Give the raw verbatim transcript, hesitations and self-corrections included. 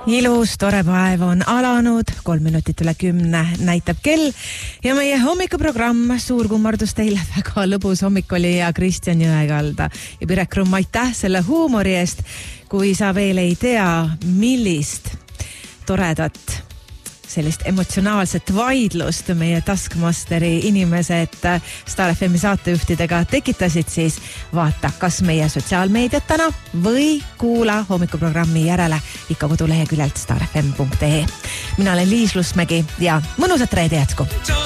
Ilus, tore päev on alanud, kolm minutit üle kümne näitab kell ja meie hommikuprogramm Suur kummardus teile, väga lõbus hommik oli ja Kristjan Jõekalda ja Pirek Rumm, aitäh selle huumori eest, kui sa veel ei tea, millist toredat sellist emotsionaalset vaidlust meie Taskmasteri inimesed Star F M saatejuhtidega tekitasid, siis vaata kas meie sotsiaalmeediat täna või kuula hommikuprogrammi järele ikka koduleheküljelt star f m punkt e e. Mina olen Liis Lusmägi ja mõnusat reede jätku!